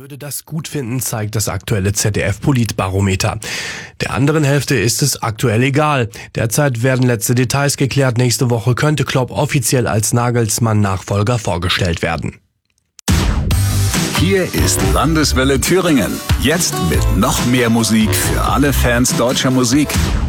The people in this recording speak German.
würde das gut finden, zeigt das aktuelle ZDF-Politbarometer. Der anderen Hälfte ist es aktuell egal. Derzeit werden letzte Details geklärt. Nächste Woche könnte Klopp offiziell als Nagelsmann-Nachfolger vorgestellt werden. Hier ist Landeswelle Thüringen. Jetzt mit noch mehr Musik für alle Fans deutscher Musik.